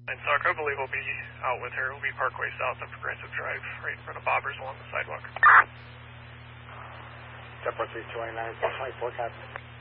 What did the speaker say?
And Sock, I believe we'll be out with her. We'll be Parkway South on Progressive Drive, right in front of Bobbers along the sidewalk. 743-229, 24, Captain.